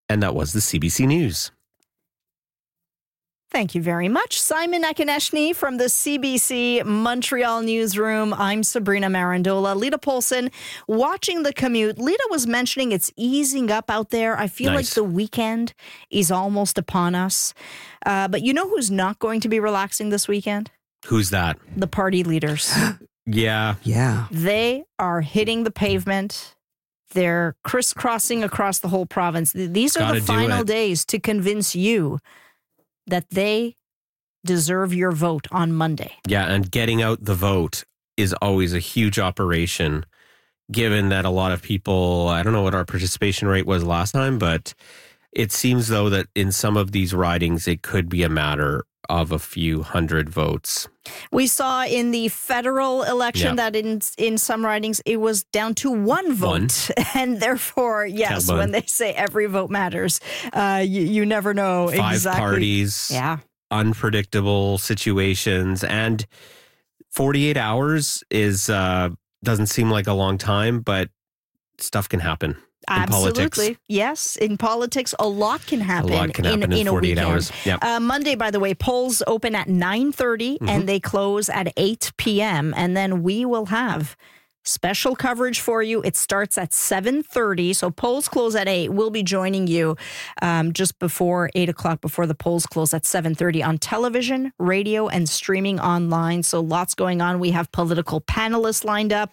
And that was the CBC News. Thank you very much, Simon Akineshny from the CBC Montreal newsroom. I'm Sabrina Marandola. Lita Polson, watching the commute. Lita was mentioning it's easing up out there. I feel like the weekend is almost upon us. But you know who's not going to be relaxing this weekend? Who's that? The party leaders. Yeah. They are hitting the pavement. They're crisscrossing across the whole province. These are the final days to convince you that they deserve your vote on Monday. Yeah, and getting out the vote is always a huge operation, given that a lot of people, I don't know what our participation rate was last time, but it seems though that in some of these ridings, it could be a matter of a few hundred votes. We saw in the federal election that in some ridings, it was down to one vote. And therefore, yes, when they say every vote matters, you never know exactly. 5 parties, unpredictable situations, and 48 hours is doesn't seem like a long time, but stuff can happen. Absolutely. Yes. In politics, a lot can happen. A lot can happen in 48 hours. Yep. Monday, by the way, polls open at 9:30 and they close at 8 p.m. And then we will have special coverage for you. It starts at 7:30. So polls close at 8. We'll be joining you just before 8 o'clock, before the polls close at 7:30 on television, radio, and streaming online. So lots going on. We have political panelists lined up.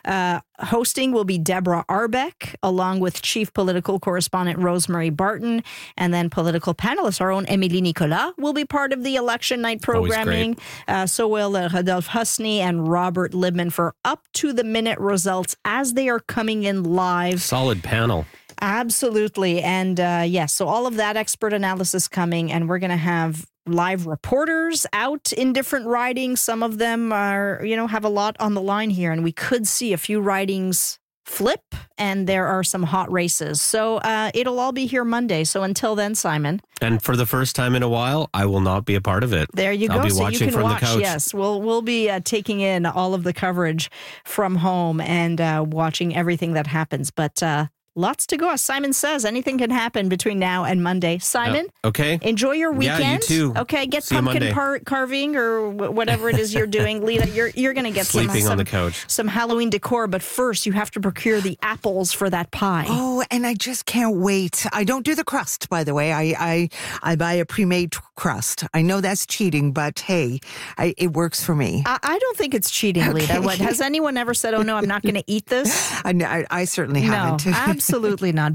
Hosting will be Deborah Arbeck, along with Chief Political Correspondent Rosemary Barton. And then political panelists, our own Émilie Nicolas, will be part of the election night programming. So will Rodolphe Husney and Robert Libman for up-to-the-minute results as they are coming in live. Solid panel. Absolutely. And yes, so all of that expert analysis coming, and we're going to have live reporters out in different ridings. Some of them are, have a lot on the line here, and we could see a few ridings flip, and there are some hot races. So it'll all be here Monday. So until then, Simon. And for the first time in a while, I will not be a part of it. There you go. I'll be so watching you can from watch. the couch. Yes, we'll be taking in all of the coverage from home and watching everything that happens. But lots to go. As Simon says, anything can happen between now and Monday. Simon, okay. Enjoy your weekend. Yeah, you too. Okay, get See pumpkin carving or whatever it is you're doing. Lita, you're going to get sleeping on the couch. Some Halloween decor, but first you have to procure the apples for that pie. Oh, and I just can't wait. I don't do the crust, by the way. I buy a pre-made crust. I know that's cheating, but hey, it works for me. I don't think it's cheating, Lita. What, has anyone ever said, "Oh no, I'm not going to eat this"? I certainly haven't. No, absolutely not.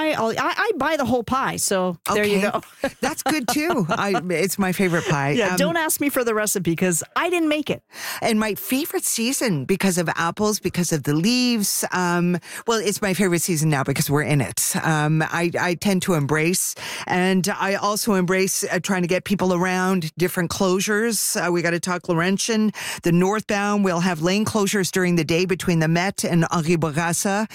I buy the whole pie, so there you go. That's good too. It's my favorite pie. Yeah, don't ask me for the recipe because I didn't make it. And my favorite season because of apples, because of the leaves. Well, it's my favorite season now because we're in it. I tend to embrace, and I also embrace trying to get people around different closures. We got to talk Laurentian. The northbound, we'll have lane closures during the day between the Met and Henri Bourassa.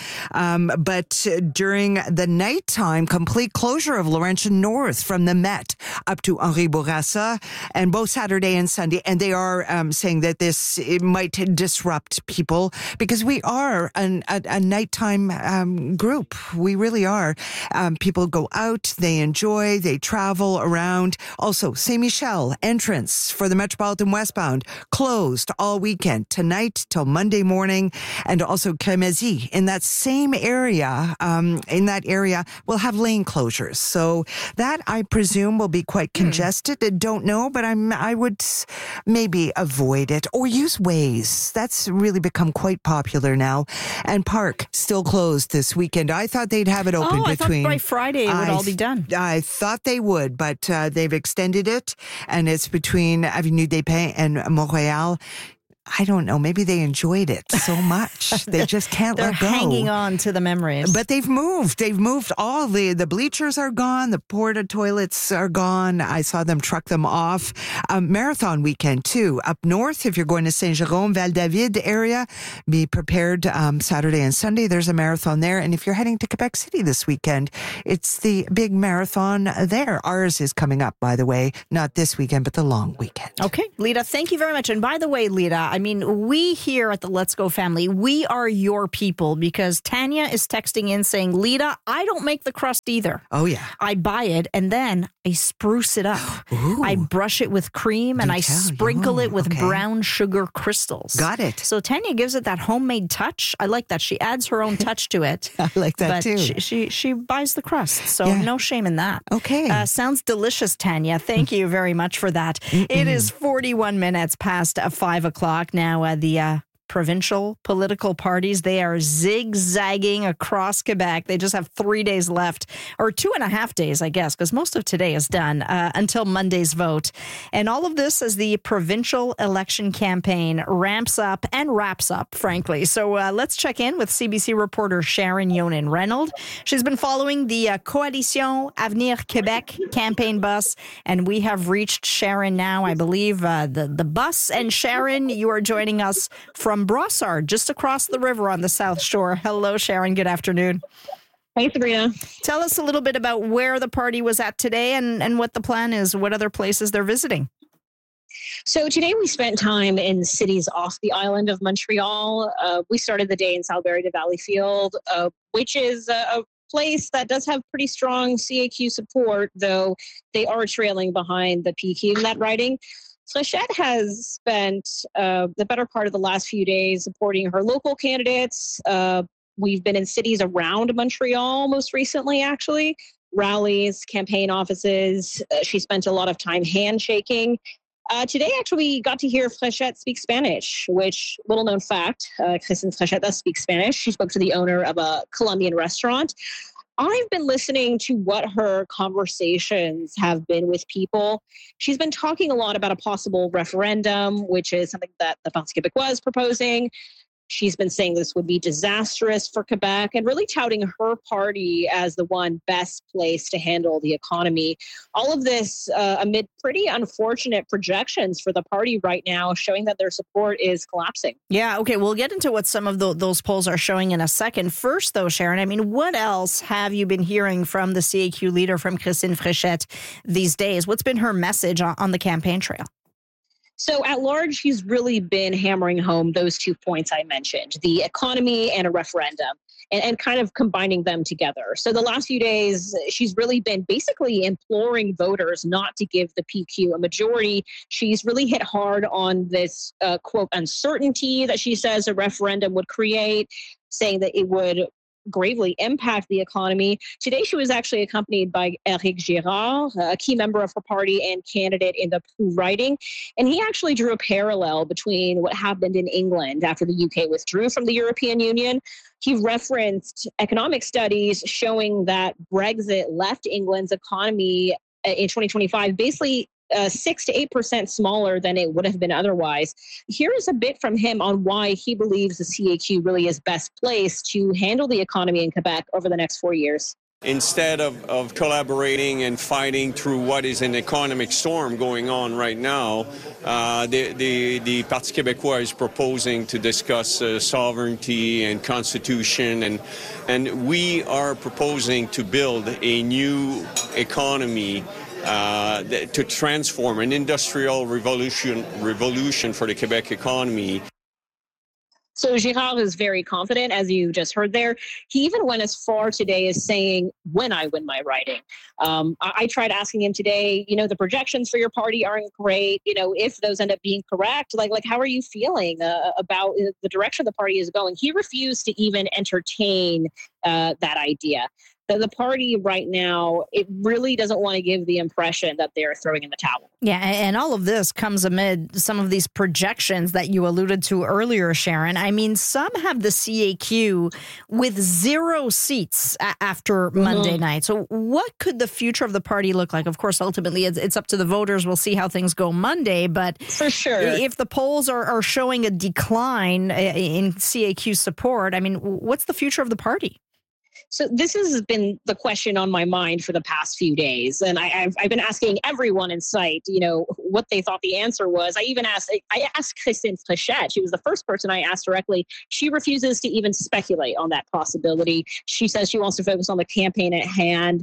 But during the nighttime, complete closure of Laurentian North from the Met up to Henri Bourassa, and both Saturday and Sunday. And they are saying that it might disrupt people because we are a nighttime group. We really are. People go out, they enjoy, they travel around. Also, Saint-Michel entrance for the Metropolitan Westbound closed all weekend, tonight till Monday morning. And also Crémazie in that same area, will have lane closures. So that, I presume, will be quite congested. I don't know, but I would maybe avoid it or use Waze. That's really become quite popular now. And Park still closed this weekend. I thought they'd have it open between. I thought by Friday it would all be done. I thought they would, but they've extended it, and it's between Avenue des Pins and Montréal. I don't know. Maybe they enjoyed it so much. They just can't let go. They're hanging on to the memories. But they've moved. They've moved all the bleachers are gone. The porta toilets are gone. I saw them truck them off. Marathon weekend, too. Up north, if you're going to Saint-Jérôme, Val-David area, be prepared Saturday and Sunday. There's a marathon there. And if you're heading to Quebec City this weekend, it's the big marathon there. Ours is coming up, by the way. Not this weekend, but the long weekend. Okay, Lita, thank you very much. And by the way, Lita, I mean, we here at the Let's Go family, we are your people because Tanya is texting in saying, Lita, I don't make the crust either. Oh, yeah. I buy it and then I spruce it up. Ooh. I brush it with cream and I sprinkle it with brown sugar crystals. Got it. So Tanya gives it that homemade touch. I like that. She adds her own touch to it. I like that but too. She buys the crust. So no shame in that. Okay. Sounds delicious, Tanya. Thank you very much for that. It is 41 minutes past 5 o'clock now. The provincial political parties, they are zigzagging across Quebec. They just have 3 days left, or 2.5 days, I guess, because most of today is done until Monday's vote. And all of this as the provincial election campaign ramps up and wraps up, frankly. So let's check in with CBC reporter Sharon Yonan-Reynolds. She's been following the Coalition Avenir Québec campaign bus, and we have reached Sharon now, I believe, the bus. And Sharon, you are joining us from Brossard, just across the river on the South Shore. Hello, Sharon. Good afternoon. Hey, Sabrina. Tell us a little bit about where the party was at today and what the plan is, what other places they're visiting. So today we spent time in cities off the island of Montreal. We started the day in Salisbury to Valleyfield, which is a place that does have pretty strong CAQ support, though they are trailing behind the PQ in that riding. Fréchette has spent the better part of the last few days supporting her local candidates. We've been in cities around Montreal most recently, actually, rallies, campaign offices. She spent a lot of time handshaking. Today, actually, we got to hear Fréchette speak Spanish, which, little known fact, Christine Fréchette does speak Spanish. She spoke to the owner of a Colombian restaurant. I've been listening to what her conversations have been with people. She's been talking a lot about a possible referendum, which is something that the Parti québécois is proposing. She's been saying this would be disastrous for Quebec and really touting her party as the one best placed to handle the economy. All of this amid pretty unfortunate projections for the party right now, showing that their support is collapsing. Yeah, okay, we'll get into what some of those polls are showing in a second. First, though, Sharon, I mean, what else have you been hearing from the CAQ leader, from Christine Fréchette, these days? What's been her message on the campaign trail? So at large, he's really been hammering home those 2 points I mentioned, the economy and a referendum, and kind of combining them together. So the last few days, she's really been basically imploring voters not to give the PQ a majority. She's really hit hard on this, quote, uncertainty that she says a referendum would create, saying that it would gravely impact the economy. Today, she was actually accompanied by Éric Girard, a key member of her party and candidate in the Proulx riding. And he actually drew a parallel between what happened in England after the UK withdrew from the European Union. He referenced economic studies showing that Brexit left England's economy in 2025 basically 6 to 8% smaller than it would have been otherwise. Here is a bit from him on why he believes the CAQ really is best placed to handle the economy in Quebec over the next 4 years. Instead of collaborating and fighting through what is an economic storm going on right now, the Parti québécois is proposing to discuss sovereignty and constitution, and we are proposing to build a new economy to transform an industrial revolution for the Quebec economy. So Girard is very confident, as you just heard there. He even went as far today as saying, when I win my riding. I tried asking him today, the projections for your party aren't great. If those end up being correct, like how are you feeling about the direction the party is going? He refused to even entertain that idea. The party right now, it really doesn't want to give the impression that they're throwing in the towel. Yeah, and all of this comes amid some of these projections that you alluded to earlier, Sharon. I mean, some have the CAQ with 0 seats after Monday night. So what could the future of the party look like? Of course, ultimately, it's up to the voters. We'll see how things go Monday. But for sure, if the polls are showing a decline in CAQ support, I mean, what's the future of the party? So this has been the question on my mind for the past few days. And I've been asking everyone in sight, what they thought the answer was. I asked Christine Fréchette. She was the first person I asked directly. She refuses to even speculate on that possibility. She says she wants to focus on the campaign at hand.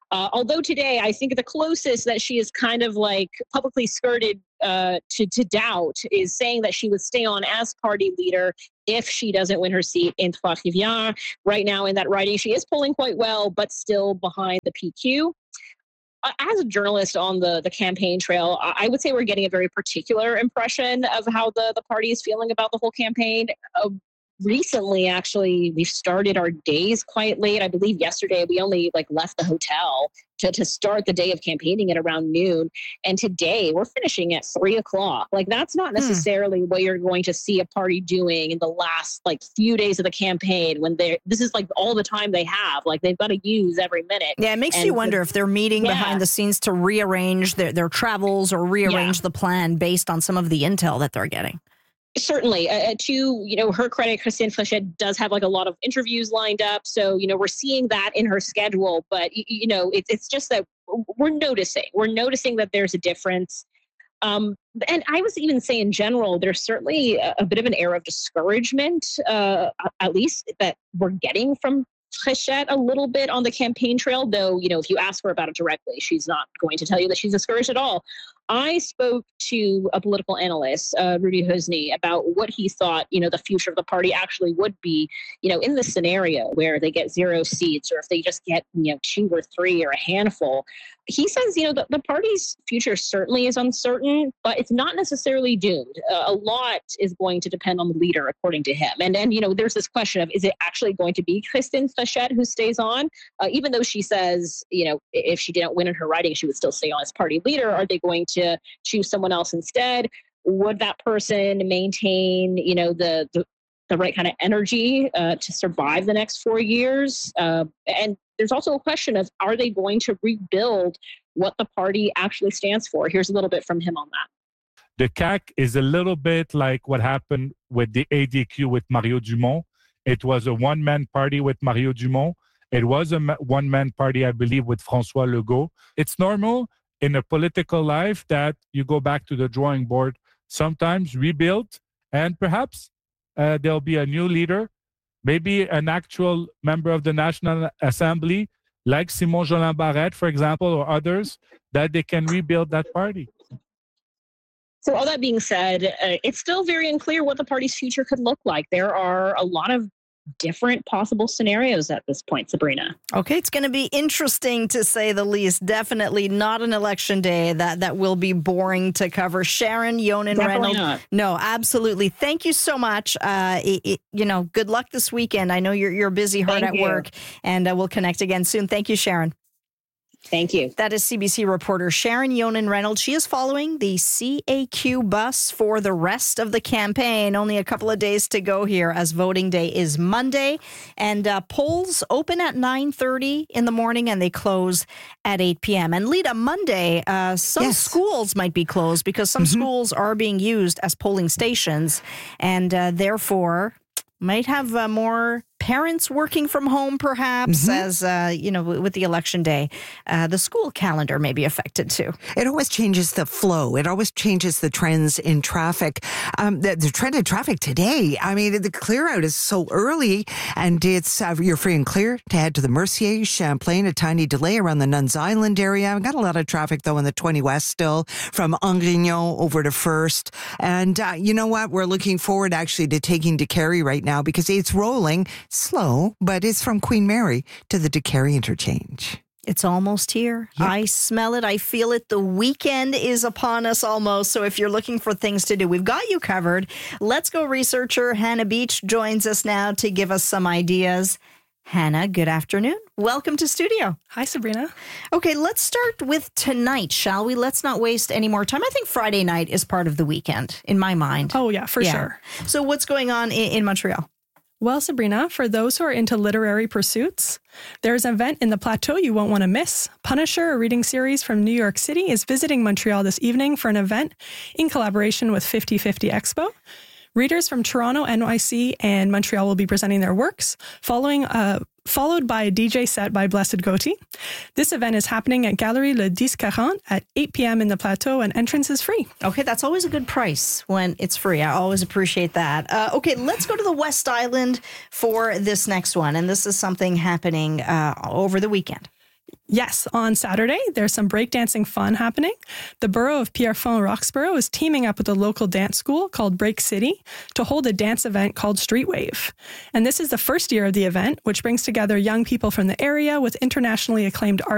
Although today, I think the closest that she is kind of like publicly skirted to doubt is saying that she would stay on as party leader if she doesn't win her seat in Trois-Rivières. Right now in that riding, she is polling quite well, but still behind the PQ. As a journalist on the campaign trail, I would say we're getting a very particular impression of how the party is feeling about the whole campaign. Recently, actually, we've started our days quite late. I believe yesterday we only left the hotel to start the day of campaigning at around noon. And today we're finishing at 3:00. That's not necessarily what you're going to see a party doing in the last few days of the campaign when this is all the time they have. They've got to use every minute. Yeah, it makes you wonder if they're meeting behind the scenes to rearrange their travels or rearrange the plan based on some of the intel that they're getting. Certainly. To her credit, Christine Fléchette does have a lot of interviews lined up. So, we're seeing that in her schedule. But, it's just that we're noticing that there's a difference. And I was even saying in general, there's certainly a bit of an air of discouragement, at least that we're getting from Fléchette a little bit on the campaign trail, though, if you ask her about it directly, she's not going to tell you that she's discouraged at all. I spoke to a political analyst, Rudy Husny, about what he thought, the future of the party actually would be, in this scenario where they get 0 seats or if they just get, 2 or 3 or a handful. He says, the party's future certainly is uncertain, but it's not necessarily doomed. A lot is going to depend on the leader, according to him. And there's this question of, is it actually going to be Christine Fléchette who stays on? Even though she says, if she didn't win in her riding, she would still stay on as party leader. Are they going to choose someone else instead? Would that person maintain, the right kind of energy to survive the next 4 years? And there's also a question of, are they going to rebuild what the party actually stands for? Here's a little bit from him on that. The CAQ is a little bit like what happened with the ADQ with Mario Dumont. It was a one-man party with Mario Dumont. It was a one-man party, I believe, with François Legault. It's normal in a political life that you go back to the drawing board, sometimes rebuild, and perhaps there'll be a new leader, maybe an actual member of the National Assembly, like Simon Jolin Barrette, for example, or others, that they can rebuild that party. So all that being said, it's still very unclear what the party's future could look like. There are a lot of different possible scenarios at this point, Sabrina. Okay, it's going to be interesting to say the least. Definitely not an election day that will be boring to cover. Sharon Yonan-Reynolds. Not. No, absolutely. Thank you so much. Good luck this weekend. I know you're busy, hard at work, and we'll connect again soon. Thank you, Sharon. Thank you. That is CBC reporter Sharon Yonan-Reynolds. She is following the CAQ bus for the rest of the campaign. Only a couple of days to go here as voting day is Monday. And polls open at 9:30 in the morning and they close at 8 p.m. And Lita, Monday, some schools might be closed because some schools are being used as polling stations and therefore might have more parents working from home, perhaps, as, with the election day. The school calendar may be affected, too. It always changes the flow. It always changes the trends in traffic. The trend in traffic today, I mean, the clear out is so early, and it's you're free and clear to head to the Mercier, Champlain, a tiny delay around the Nuns Island area. We've got a lot of traffic, though, in the 20 West still, from Angrignon over to First. And you know what? We're looking forward, actually, to taking DeCarry right now, because it's rolling slow, but it's from Queen Mary to the DeCarry interchange. It's almost here. Yep. I smell it. I feel it. The weekend is upon us almost. So if you're looking for things to do, we've got you covered. Let's Go researcher Hannah Beach joins us now to give us some ideas. Hannah, good afternoon. Welcome to studio. Hi, Sabrina. Okay, let's start with tonight, shall we? Let's not waste any more time. I think Friday night is part of the weekend, in my mind. Oh, yeah, for sure. So what's going on in Montreal? Well, Sabrina, for those who are into literary pursuits, there's an event in the Plateau you won't want to miss. Punisher, a reading series from New York City, is visiting Montreal this evening for an event in collaboration with 50/50 Expo. Readers from Toronto, NYC, and Montreal will be presenting their works, followed by a DJ set by Blessed Goatee. This event is happening at Galerie Le 1040 at 8 p.m. in the Plateau, and entrance is free. Okay, that's always a good price when it's free. I always appreciate that. Okay, let's go to the West Island for this next one, and this is something happening over the weekend. Yes, on Saturday, there's some breakdancing fun happening. The borough of Pierrefonds Roxborough is teaming up with a local dance school called Break City to hold a dance event called Street Wave. And this is the first year of the event, which brings together young people from the area with internationally acclaimed artists